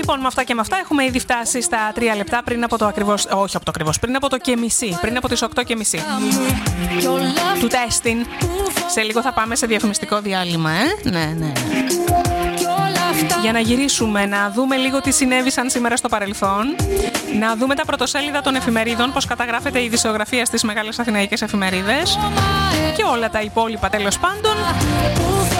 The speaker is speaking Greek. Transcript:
Λοιπόν, με αυτά και με αυτά έχουμε ήδη φτάσει στα 3 λεπτά πριν από το ακριβώς, όχι από το ακριβώς, πριν από το και μισή, πριν από τις 8 και μισή του τέστην. Σε λίγο θα πάμε σε διαφημιστικό διάλειμμα, ναι. Για να γυρίσουμε, να δούμε λίγο τι συνέβησαν σήμερα στο παρελθόν, να δούμε τα πρωτοσέλιδα των εφημερίδων, πώς καταγράφεται η ειδησιογραφία στις μεγάλες αθηναϊκές εφημερίδες και όλα τα υπόλοιπα τέλος πάντων.